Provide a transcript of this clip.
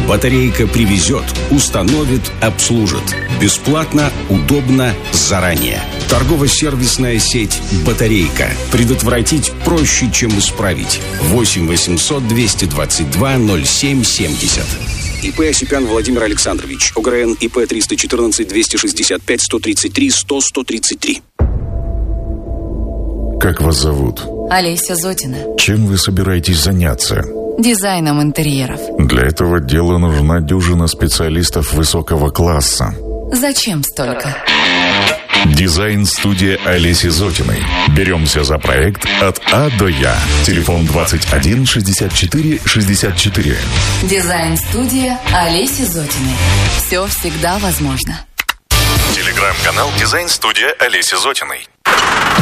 Батарейка привезет, установит, обслужит. Бесплатно, удобно, заранее. Торгово-сервисная сеть «Батарейка». Предотвратить проще, чем исправить. 8 800 222 0770. ИП Осипян Владимир Александрович. ОГРН ИП 314 265 133 100 133. Как вас зовут? Олеся Зотина. Чем вы собираетесь заняться? Дизайном интерьеров. Для этого дела нужна дюжина специалистов высокого класса. Зачем столько? Дизайн-студия Олеси Зотиной. Беремся за проект от А до Я. Телефон 21 64 64. Дизайн-студия Олеси Зотиной. Все всегда возможно. Телеграм-канал Дизайн-студия Олеси Зотиной.